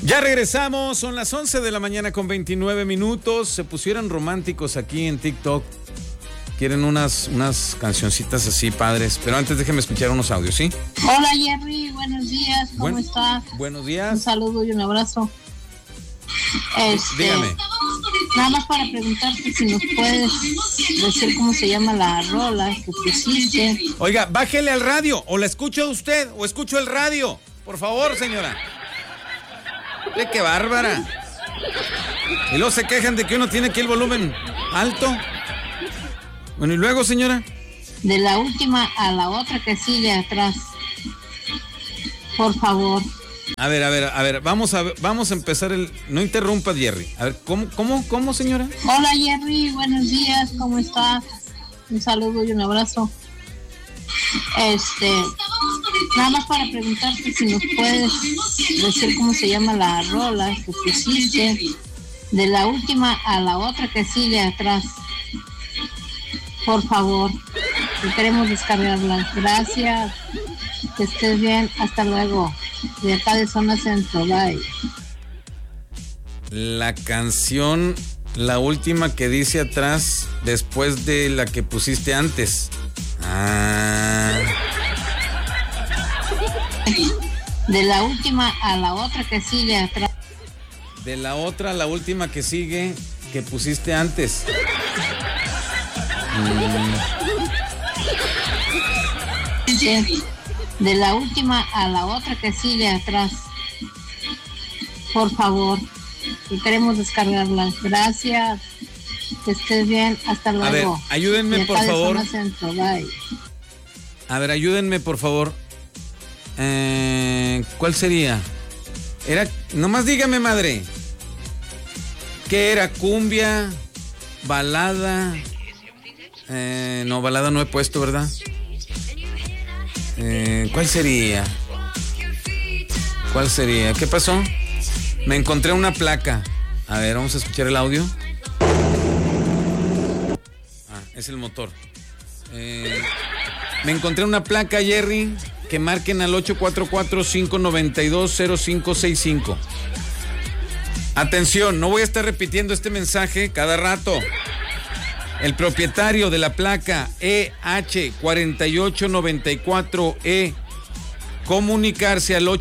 Ya regresamos, son las 11 de la mañana con 29 minutos. Se pusieron románticos aquí en TikTok. Quieren unas cancioncitas así padres, pero antes déjenme escuchar unos audios, ¿sí? Hola Jerry, buenos días, ¿cómo estás? Buenos días. Un saludo y un abrazo. Dígame. Nada más para preguntarte si nos puedes decir cómo se llama la rola que pusiste. Oiga, bájele al radio, o la escucho usted, o escucho el radio. Por favor, señora. ¡Qué bárbara! Y luego se quejan de que uno tiene aquí el volumen alto. Bueno, ¿y luego, señora? De la última a la otra que sigue atrás. Por favor. A ver, vamos a empezar el... No interrumpas, Jerry. A ver, ¿cómo, señora? Hola, Jerry, buenos días, ¿cómo estás? Un saludo y un abrazo. Nada más para preguntarte si nos puedes decir cómo se llama la rola que pusiste. De la última a la otra que sigue atrás. Por favor, que queremos descargarla. Gracias. Que estés bien. Hasta luego. De acá de Zona Centro. Bye. La canción, la última que dice atrás, después de la que pusiste antes. De la última a la otra que sigue atrás. De la otra a la última que sigue, que pusiste antes. De la última a la otra que sigue atrás. Por favor, que queremos descargarla. Gracias. Que estés bien. Hasta luego. A ver, ayúdenme por favor. Centro, bye. A ver, ayúdenme por favor. ¿Cuál sería? Nomás dígame, madre. ¿Qué era? ¿Cumbia? ¿Balada? No, balada no he puesto, ¿verdad? ¿Cuál sería? ¿Qué pasó? Me encontré una placa. A ver, vamos a escuchar el audio. Es el motor. Me encontré una placa, Jerry, que marquen al 844-592-0565. Atención, no voy a estar repitiendo este mensaje cada rato. El propietario de la placa EH4894E, comunicarse al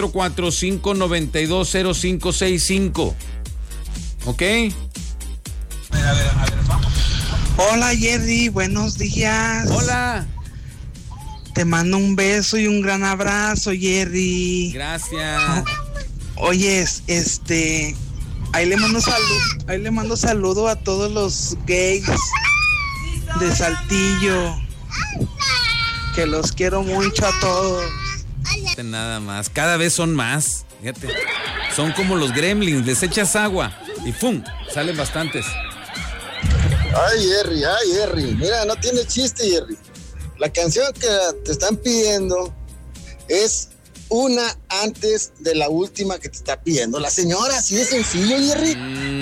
844-592-0565. ¿Ok? A ver, vamos. Hola Jerry, buenos días. Hola. Te mando un beso y un gran abrazo, Jerry. Gracias. Oye, ahí le mando saludo a todos los gays de Saltillo. Que los quiero mucho a todos. Nada más, cada vez son más. Fíjate, son como los gremlins, les echas agua y ¡pum! Salen bastantes. Ay, Jerry, mira, no tiene chiste, Jerry. La canción que te están pidiendo es una antes de la última que te está pidiendo la señora, así de sencillo, Jerry.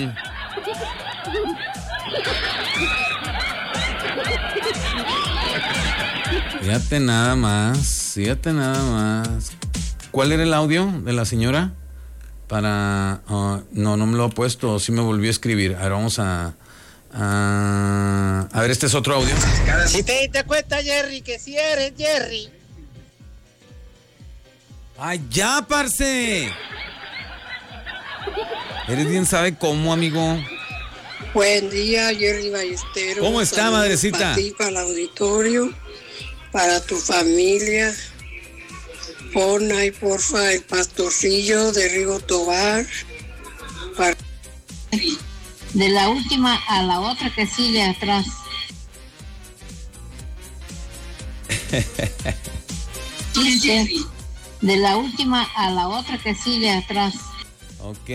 Fíjate nada más. ¿Cuál era el audio de la señora? No me lo ha puesto, sí me volvió a escribir. A ver, vamos a ver, este es otro audio. Si te diste cuenta, Jerry, que si eres Jerry. ¡Ay, ya, parce! Eres bien sabe cómo, amigo. Buen día, Jerry Ballesteros. ¿Cómo está, saludos madrecita? Para ti, para el auditorio, para tu familia. Pon ahí, porfa, el pastorcillo de Rigo Tobar. De la última a la otra que sigue atrás. De la última a la otra que sigue atrás. Ok.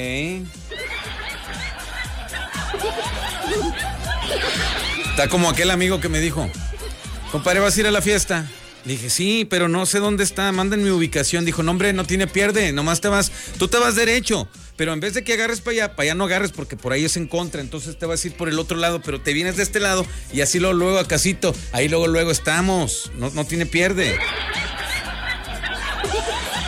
Está como aquel amigo que me dijo: compadre, ¿vas a ir a la fiesta? Le dije, sí, pero no sé dónde está, manden mi ubicación. Dijo, no, hombre, no tiene pierde, nomás tú te vas derecho, pero en vez de que agarres para allá no agarres porque por ahí es en contra, entonces te vas a ir por el otro lado, pero te vienes de este lado y así luego a casito, ahí luego estamos, no tiene pierde.